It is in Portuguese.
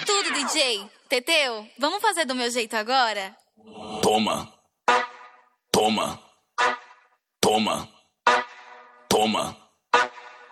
tudo, DJ. Teteu, vamos fazer do meu jeito agora? Toma. Toma. Toma. Toma.